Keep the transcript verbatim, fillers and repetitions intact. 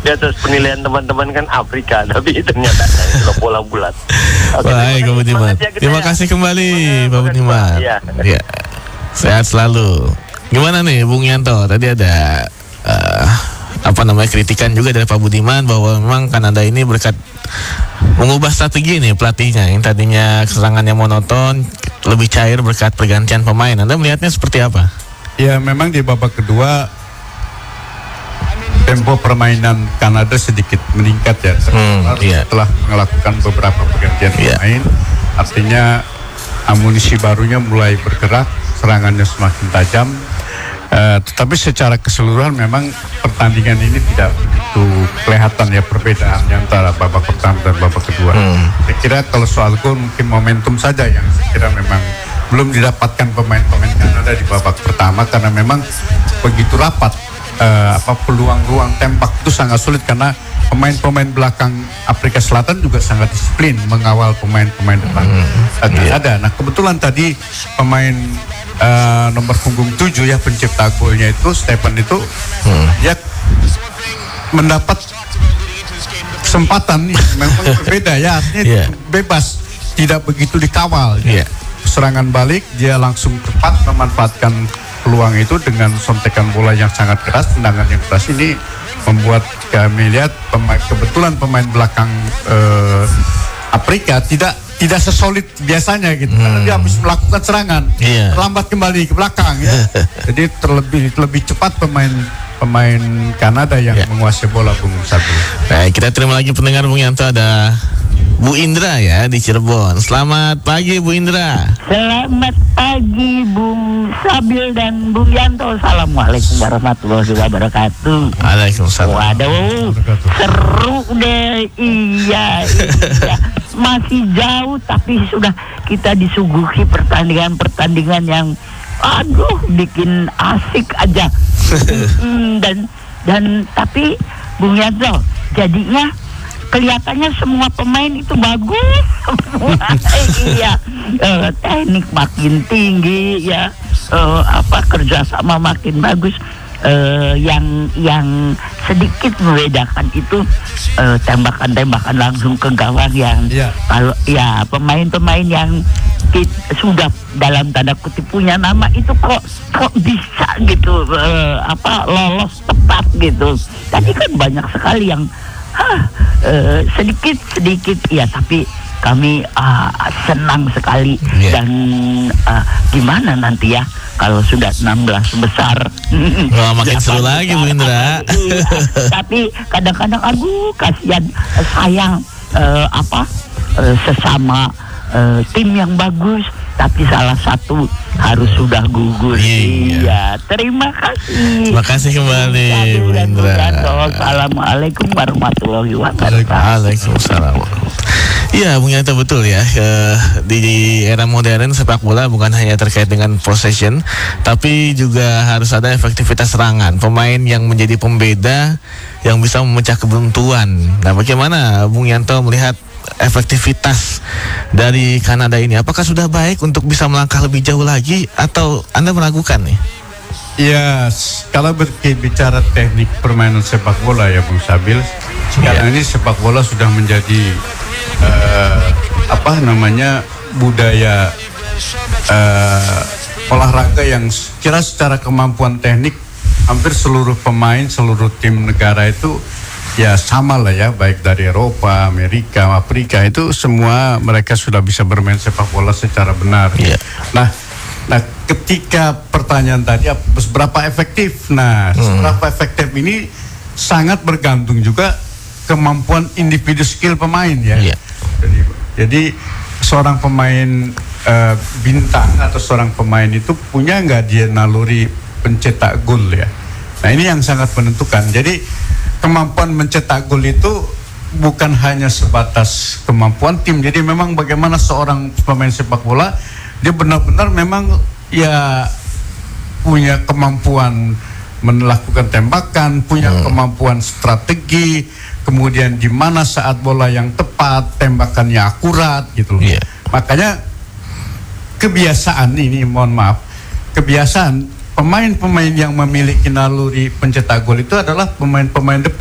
di atas penilaian teman-teman kan Afrika, tapi ternyata kalau bola bulat. Oke, baik, Pak Budiman. Ya, terima ya. kasih kembali, Semangat, Pak Budiman. Ya. Ya. Sehat selalu. Gimana nih, Bung Yanto? Tadi ada uh, apa namanya kritikan juga dari Pak Budiman bahwa memang Kanada ini berkat mengubah strategi nih pelatihnya yang tadinya serangannya monoton lebih cair berkat pergantian pemain. Anda melihatnya seperti apa? Ya, memang di babak kedua tempo permainan Kanada sedikit meningkat ya Hmm, iya. setelah melakukan beberapa pergantian Iya. pemain. Artinya amunisi barunya mulai bergerak, serangannya semakin tajam. Uh, tetapi secara keseluruhan memang pertandingan ini tidak begitu kelihatan ya perbedaannya antara babak pertama dan babak kedua. Hmm. Saya kira kalau soal gol mungkin momentum saja yang saya kira memang belum didapatkan pemain-pemain Kanada di babak pertama karena memang begitu rapat. Uh, apa peluang ruang tembak itu sangat sulit karena pemain-pemain belakang Afrika Selatan juga sangat disiplin mengawal pemain-pemain depan hmm, Kanada. Nah kebetulan tadi pemain uh, nomor punggung tujuh ya pencipta golnya itu Stephen itu hmm. dia mendapat kesempatan nih memang berbeda ya artinya yeah. bebas tidak begitu dikawal. Yeah. Serangan balik dia langsung tepat memanfaatkan peluang itu dengan sontekan bola yang sangat keras, tendangan yang keras ini membuat kami lihat pemain, kebetulan pemain belakang eh, Afrika tidak tidak sesolid biasanya gitu, hmm. karena dia habis melakukan serangan, yeah. terlambat kembali ke belakang ya. Jadi terlebih lebih cepat pemain pemain Kanada yang yeah. menguasai bola Bung Sabil. Baik, kita terima lagi pendengar Bung Yanto, ada Bu Indra ya di Cirebon. Selamat pagi Bu Indra. Selamat pagi Bung Sabil dan Bung Yanto. Assalamualaikum warahmatullahi wabarakatuh. Waalaikumsalam. Waduh, seru deh. Iya, iya. Masih jauh tapi sudah kita disuguhi pertandingan-pertandingan yang aduh bikin asik aja. hmm, dan dan tapi Bung Yanto jadinya kelihatannya semua pemain itu bagus semua. Iya, uh, teknik makin tinggi ya, uh, apa kerjasama makin bagus. Uh, yang yang sedikit membedakan itu uh, tembakan-tembakan langsung ke gawang yang yeah. kalau ya pemain-pemain yang it, sudah dalam tanda kutip punya nama itu kok kok bisa gitu uh, apa lolos tepat gitu. Tadi kan banyak sekali yang Hah, uh, sedikit sedikit ya tapi kami uh, senang sekali yeah. dan uh, gimana nanti ya kalau sudah enam belas besar. Wah, makin seru lagi Bu Indra. Iya, tapi kadang-kadang aduh kasihan sayang uh, apa uh, sesama uh, tim yang bagus tapi salah satu harus sudah gugur. Iya. Iya, terima kasih. Terima kasih kembali Bu Indra. Assalamualaikum warahmatullahi wabarakatuh. Waalaikumsalam. Iya, Bung Yanto betul ya. E, di era modern sepak bola bukan hanya terkait dengan possession, tapi juga harus ada efektivitas serangan. Pemain yang menjadi pembeda yang bisa memecah kebuntuan. Nah, bagaimana Bung Yanto melihat efektivitas dari Kanada ini? Apakah sudah baik untuk bisa melangkah lebih jauh lagi atau Anda meragukan nih? Ya, kalau berbicara teknik permainan sepak bola ya Bung Sabil, sekarang yeah. ini sepak bola sudah menjadi uh, apa namanya budaya uh, olahraga yang kira secara kemampuan teknik hampir seluruh pemain, seluruh tim negara itu ya sama lah ya, baik dari Eropa, Amerika, Afrika itu semua mereka sudah bisa bermain sepak bola secara benar. Yeah. Nah, nah ketika pertanyaan tadi seberapa efektif, nah hmm. seberapa efektif ini sangat bergantung juga kemampuan individu skill pemain ya. Yeah. Jadi, jadi seorang pemain uh, bintang atau seorang pemain itu punya nggak dia naluri pencetak gol ya. Nah ini yang sangat menentukan. Jadi kemampuan mencetak gol itu bukan hanya sebatas kemampuan tim. Jadi memang bagaimana seorang pemain sepak bola dia benar-benar memang ya punya kemampuan melakukan tembakan, punya hmm. kemampuan strategi, kemudian di mana saat bola yang tepat, tembakannya akurat gitu loh. Yeah. Makanya kebiasaan ini, mohon maaf, kebiasaan pemain-pemain yang memiliki naluri pencetak gol itu adalah pemain-pemain depan.